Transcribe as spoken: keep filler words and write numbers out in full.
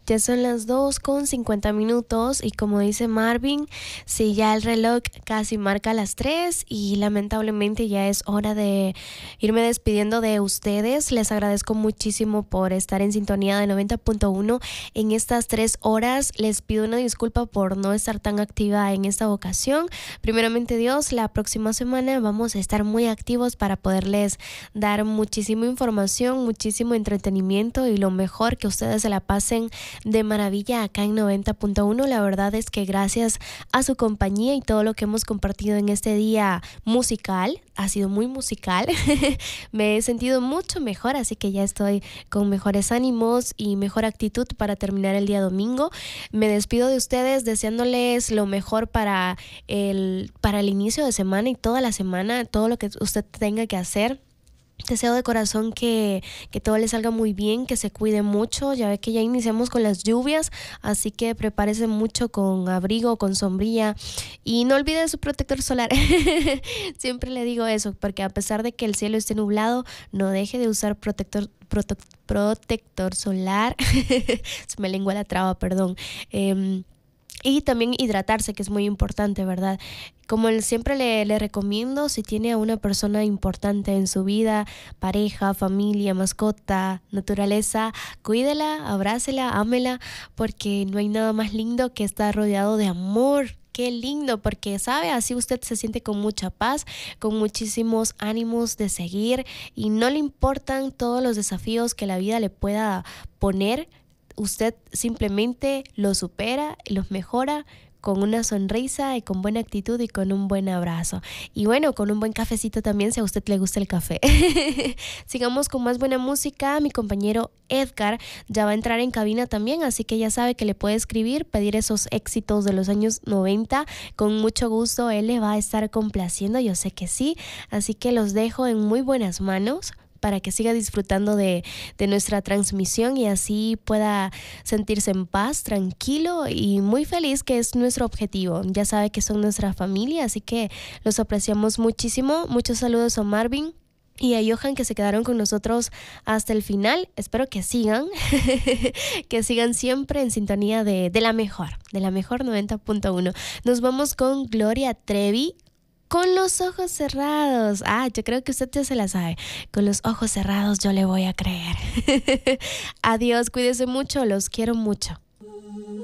Ya son las dos con cincuenta minutos y como dice Marvin, sí, ya el reloj casi marca las tres y lamentablemente ya es hora de irme despidiendo de ustedes. Les agradezco muchísimo por estar en sintonía de noventa punto uno en estas tres horas. Les pido una disculpa por no estar tan activa en esta ocasión. Primeramente Dios, la próxima semana vamos a estar muy activos para poderles dar muchísima información, muchísimo entretenimiento y lo mejor, que ustedes se la pasen de maravilla acá en noventa punto uno. La verdad es que gracias a su compañía y todo lo que hemos compartido en este día musical, ha sido muy musical, me he sentido mucho mejor, así que ya estoy con mejores ánimos y mejor actitud para terminar el día domingo. Me despido de ustedes deseándoles lo mejor para el, para el inicio de semana y toda la semana, todo lo que usted tenga que hacer. Deseo de corazón que, que todo le salga muy bien, que se cuide mucho. Ya ve que ya iniciamos con las lluvias, así que prepárese mucho con abrigo, con sombrilla y no olvide su protector solar. Siempre le digo eso, porque a pesar de que el cielo esté nublado, no deje de usar protector prote- protector solar. Se me lengua la traba, perdón. Eh, Y también hidratarse, que es muy importante, ¿verdad? Como siempre le, le recomiendo, si tiene a una persona importante en su vida, pareja, familia, mascota, naturaleza, cuídela, abrácela, ámela, porque no hay nada más lindo que estar rodeado de amor. Qué lindo, porque sabe, así usted se siente con mucha paz, con muchísimos ánimos de seguir y no le importan todos los desafíos que la vida le pueda poner. Usted simplemente los supera y los mejora con una sonrisa y con buena actitud y con un buen abrazo. Y bueno, con un buen cafecito también, si a usted le gusta el café. Sigamos con más buena música. Mi compañero Edgar ya va a entrar en cabina también, así que ya sabe que le puede escribir, pedir esos éxitos de los años noventa. Con mucho gusto él le va a estar complaciendo, yo sé que sí. Así que los dejo en muy buenas manos para que siga disfrutando de, de nuestra transmisión y así pueda sentirse en paz, tranquilo y muy feliz, que es nuestro objetivo. Ya sabe que son nuestra familia, así que los apreciamos muchísimo. Muchos saludos a Marvin y a Johan, que se quedaron con nosotros hasta el final. Espero que sigan, que sigan siempre en sintonía de, de la mejor, de la mejor noventa punto uno. Nos vamos con Gloria Trevi, Con los ojos cerrados. Ah, yo creo que usted ya se la sabe. Con los ojos cerrados yo le voy a creer. Adiós, cuídese mucho, los quiero mucho.